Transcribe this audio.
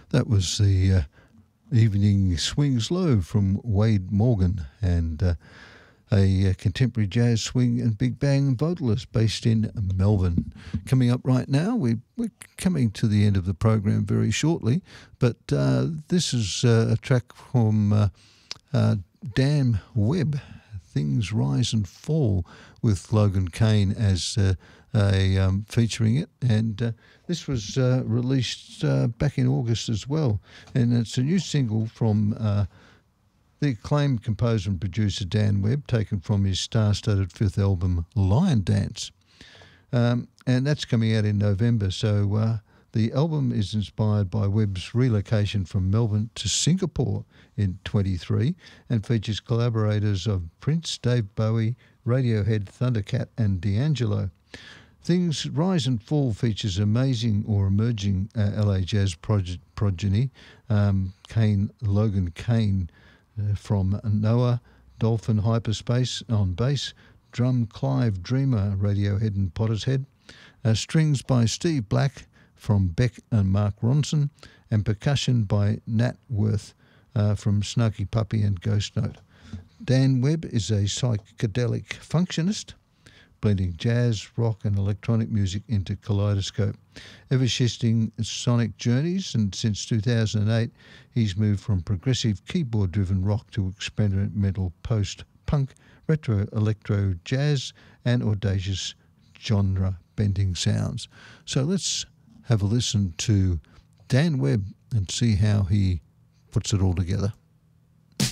That was the Evening Swings Low from Wade Morgan, and a contemporary jazz, swing and big bang vocalist based in Melbourne. Coming up right now, we're coming to the end of the program very shortly, but this is a track from Dan Webb, Things Rise and Fall, with Logan Kane as featuring it, and this was released back in August as well, and it's a new single from the acclaimed composer and producer Dan Webb, taken from his star-studded fifth album Lion Dance, and that's coming out in November. So the album is inspired by Webb's relocation from Melbourne to Singapore in 23 and features collaborators of Prince, Dave Bowie, Radiohead, Thundercat and D'Angelo. Things Rise and Fall features amazing or emerging LA jazz progeny, Logan Kane from Noah, Dolphin Hyperspace on bass, drum Clive Dreamer, Radiohead and Pottershead, strings by Steve Black from Beck and Mark Ronson, and percussion by Nat Worth from Snarky Puppy and Ghost Note. Dan Webb is a psychedelic functionist, blending jazz, rock and electronic music into kaleidoscope, ever-shifting sonic journeys, and since 2008 he's moved from progressive keyboard-driven rock to experimental post-punk, retro electro jazz and audacious genre-bending sounds. So let's have a listen to Dan Webb and see how he puts it all together.